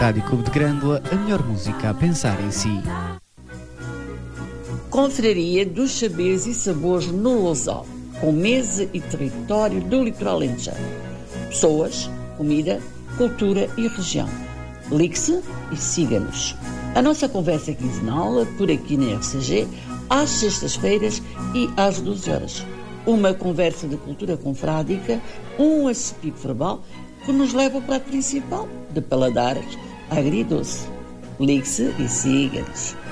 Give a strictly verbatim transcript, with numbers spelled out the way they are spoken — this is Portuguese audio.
Rádio Clube de Grândola, a melhor música a pensar em si. Confraria dos Saberes e Sabores no Lousal, com mesa e território do litoral alentejano. Pessoas, comida, cultura e região. Ligue-se e siga-nos. A nossa conversa é quinzenal, por aqui na R C G, às sextas-feiras e às doze horas. Uma conversa de cultura confrádica, um aceptivo verbal que nos leva ao prato principal, de paladares agridoce. Ligue-se e siga-nos.